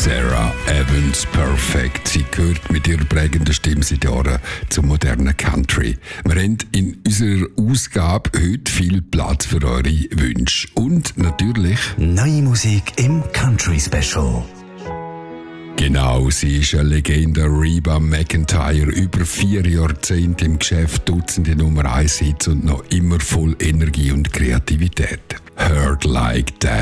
Sarah Evans, Perfect. Sie gehört mit ihrer prägenden Stimme seit Jahren zum modernen Country. Wir haben in unserer Ausgabe heute viel Platz für eure Wünsche. Und natürlich neue Musik im Country Special. Genau, sie ist eine Legende, Reba McEntire. Über 4 Jahrzehnte im Geschäft, Dutzende Nummer 1 Hits und noch immer voll Energie und Kreativität. Heard Like That.